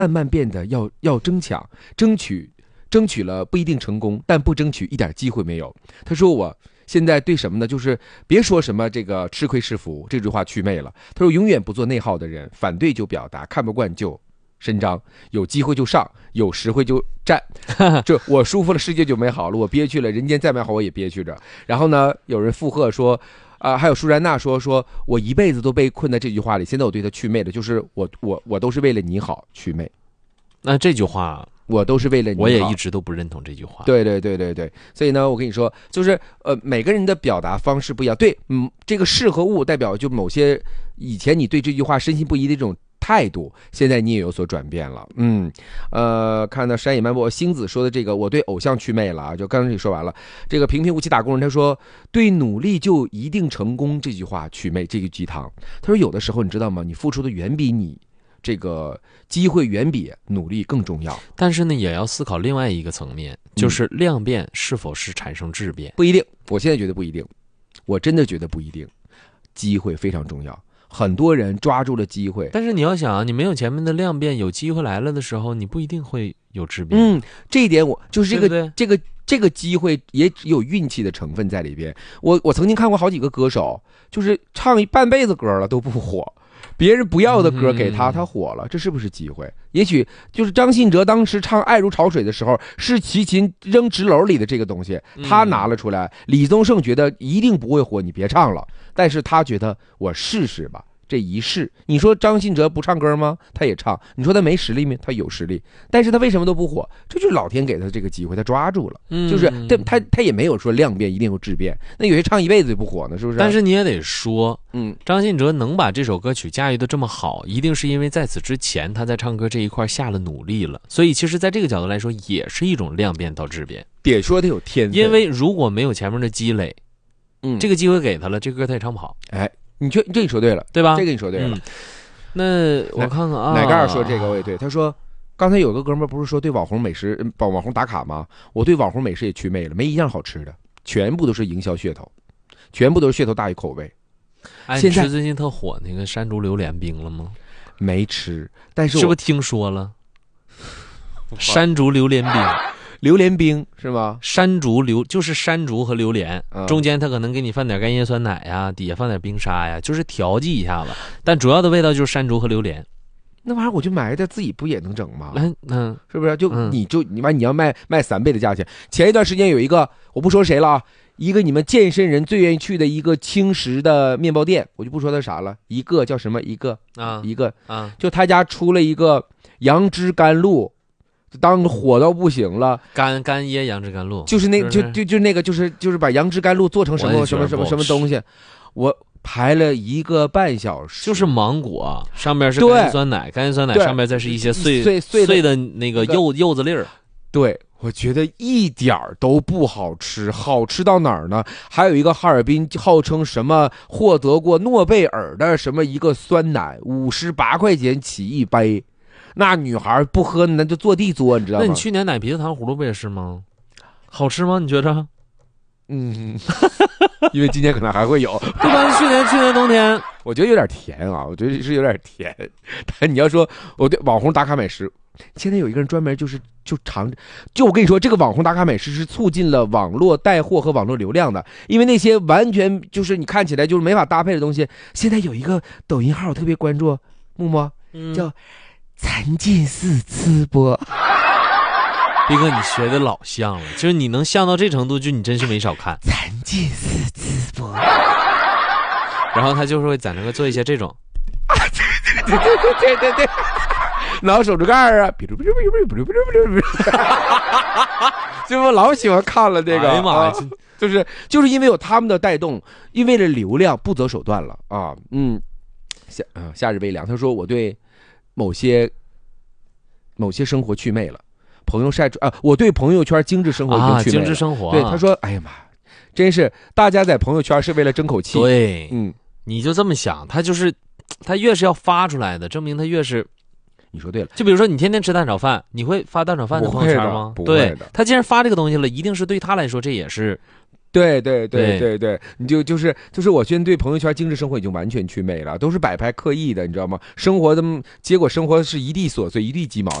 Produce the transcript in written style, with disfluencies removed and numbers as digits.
慢慢变得要争抢，争取了不一定成功，但不争取一点机会没有。他说我现在对什么呢？就是别说什么这个吃亏是福这句话祛魅了。他说永远不做内耗的人，反对就表达，看不惯就伸张，有机会就上，有实惠就占。这我舒服了，世界就美好了；我憋屈了，人间再美好我也憋屈着。然后呢，有人附和说，还有舒然娜说我一辈子都被困在这句话里，现在我对他祛魅了，就是我都是为了你好祛魅。 那这句话我都是为了你好， 我也一直都不认同这句话。 对，所以呢，我跟你说，就是每个人的表达方式不一样。对，这个是和物代表就某些以前你对这句话深信不疑的这种态度，现在你也有所转变了。看到山野漫步星子说的这个，我对偶像祛魅了啊，就刚刚你说完了。这个平平无奇打工人他说，对努力就一定成功这句话祛魅，这句鸡汤。他说有的时候你知道吗？你付出的远比你这个机会远比努力更重要。 但是呢，也要思考另外一个层面，就是量变是否是产生质变。 不一定，我现在觉得不一定，我真的觉得不一定。机会非常重要，很多人抓住了机会， 但是你要想啊，你没有前面的量变，有机会来了的时候，你不一定会有质变。 这一点我就是对对这个机会也有运气的成分在里边。我曾经看过好几个歌手，就是唱半辈子歌了都不火，别人不要的歌给他火了，这是不是机会？也许就是张信哲当时唱《爱如潮水》的时候，是齐秦扔纸篓里的这个东西，他拿了出来。李宗盛觉得一定不会火，你别唱了，但是他觉得我试试吧。这一试，你说张信哲不唱歌吗？他也唱。你说他没实力吗？他有实力，但是他为什么都不火？这就是老天给他这个机会，他抓住了。就是他也没有说量变一定有质变。那有些唱一辈子也不火呢，是不是？ 但是你也得说，张信哲能把这首歌曲驾驭的这么好，一定是因为在此之前他在唱歌这一块下了努力了。所以其实在这个角度来说，也是一种量变到质变。 别说他有天分， 因为如果没有前面的积累，这个机会给他了，这个歌他也唱不好。 这你说对了， 对吧？ 这个你说对了。 那我看看啊， 奶盖尔说这个我也对。他说，刚才有个哥们儿不是说对网红美食、网红打卡吗？我对网红美食也祛魅了，没一样好吃的，全部都是营销噱头，全部都是噱头大于口味。 现在最近特火那个山竹榴莲冰了吗？ 没吃，但是是不是听说了？山竹榴莲冰。 榴莲冰是吗？ 山竹就是山竹和榴莲，中间它可能给你放点干叶酸奶呀，底下放点冰沙呀，就是调剂一下子。但主要的味道就是山竹和榴莲。 那玩意儿我就买的，自己不也能整吗？是不是？你要卖3倍的价钱。前一段时间有一个，我不说谁了啊，一个你们健身人最愿意去的一个轻食的面包店，我就不说它啥了。一个叫什么？一个，就他家出了一个杨枝甘露。当火到不行了， 干椰杨枝甘露， 就是那就那个就是把杨枝甘露做成什么东西，我排了1个半小时。 就是芒果上面是干叶酸奶，干叶酸奶上面再是一些碎的那个柚子粒儿。 对，我觉得一点都不好吃，好吃到哪儿呢？还有一个哈尔滨号称什么获得过诺贝尔的什么一个酸奶，58块钱起一杯。那女孩不喝那就坐地作，你知道吗？ 那你去年奶皮子糖葫芦不也是吗？好吃吗？你觉着？ 因为今年可能还会有。 对吧？去年冬天， 我觉得有点甜啊，我觉得是有点甜。但你要说我对网红打卡美食，现在有一个人专门就我跟你说，这个网红打卡美食是促进了网络带货和网络流量的，因为那些完全就是你看起来就是没法搭配的东西，现在有一个抖音号我特别关注，木木叫。沉浸式吃播， 斌哥，你学的老像了，就是你能像到这程度，就你真是没少看。 沉浸式吃播， 然后他就是会在那个做一些这种， 对，挠手指盖啊，就我老喜欢看了这个， 哎呀妈呀， 就是因为有他们的带动，因为了流量不择手段了啊，夏日微凉，他说我对。某些生活祛魅了，朋友晒出我对朋友圈精致生活已经祛魅了。 精致生活。 对，他说：“哎呀妈，真是大家在朋友圈是为了争口气。” 对，你就这么想，他越是要发出来的，证明他越是。 你说对了， 就比如说你天天吃蛋炒饭，你会发蛋炒饭的朋友圈吗？ 不会的。 他既然发这个东西了，一定是对他来说这也是对对对对对，你就是我现在对朋友圈精致生活已经完全祛魅了，都是摆拍刻意的，你知道吗？生活的结果，生活是一地琐碎，一地鸡毛。